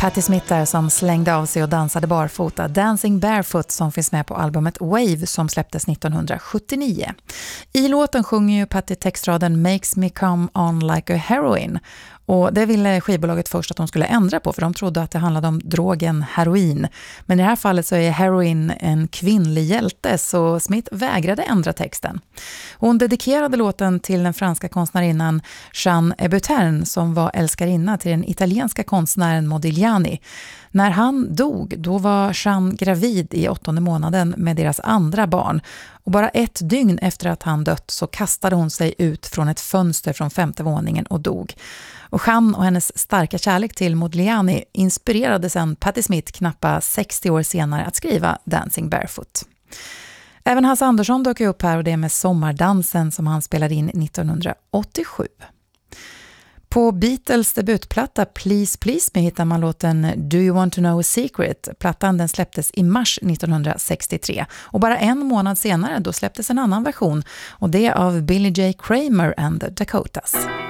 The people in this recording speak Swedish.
Patti Smith där som slängde av sig och dansade barfota. Dancing Barefoot som finns med på albumet Wave som släpptes 1979. I låten sjunger ju Patti textraden Makes me come on like a heroin. Och det ville skivbolaget först att de skulle ändra på för de trodde att det handlade om drogen heroin. Men i det här fallet så är heroin en kvinnlig hjälte så Smith vägrade ändra texten. Hon dedikerade låten till den franska konstnärinnan Jeanne Hébuterne som var älskarinna till den italienska konstnären Modigliani. När han dog, då var Jeanne gravid i 8:e månaden med deras andra barn. Och bara ett dygn efter att han dött så kastade hon sig ut från ett fönster från 5:e våningen och dog. Och Jeanne och hennes starka kärlek till Modigliani inspirerade sedan Patti Smith knappt 60 år senare att skriva Dancing Barefoot. Även Hasse Andersson dök upp här och det med Sommardansen som han spelade in 1987. På Beatles debutplatta Please Please Me hittar man låten Do You Want To Know A Secret. Plattan den släpptes i mars 1963 och bara en månad senare då släpptes en annan version och det av Billy J. Kramer and the Dakotas.